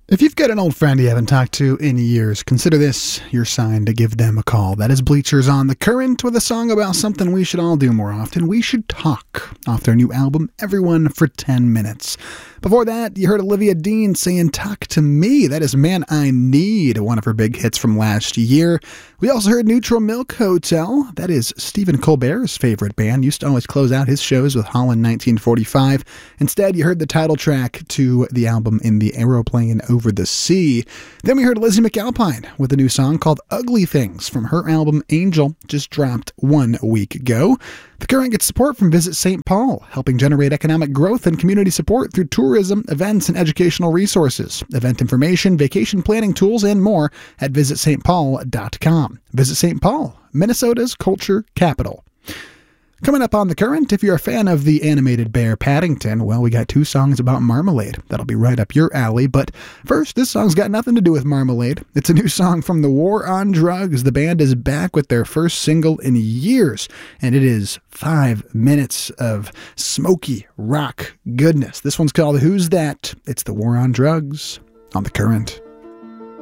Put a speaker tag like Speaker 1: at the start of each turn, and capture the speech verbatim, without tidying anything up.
Speaker 1: If you've got an old friend you haven't talked to in years, consider this your sign to give them a call. That is Bleachers on the Current with a song about something we should all do more often. We should talk, off their new album, Everyone for ten minutes. Before that, you heard Olivia Dean saying Talk to Me. That is Man I Need, one of her big hits from last year. We also heard Neutral Milk Hotel. That is Stephen Colbert's favorite band. Used to always close out his shows with Holland nineteen forty-five. Instead, you heard the title track to the album In the Aeroplane Over the Sea. Then we heard Lizzie McAlpine with a new song called Ugly Things from her album Angel, just dropped one week ago. The Current gets support from Visit Saint Paul, helping generate economic growth and community support through tourism, events, and educational resources. Event information, vacation planning tools, and more at visit st paul dot com. Visit Saint Paul, Minnesota's culture capital. Coming up on The Current, if you're a fan of the animated bear Paddington, well, we got two songs about marmalade. That'll be right up your alley. But first, this song's got nothing to do with marmalade. It's a new song from The War on Drugs. The band is back with their first single in years, and it is five minutes of smoky rock goodness. This one's called Who's That? It's The War on Drugs on The Current.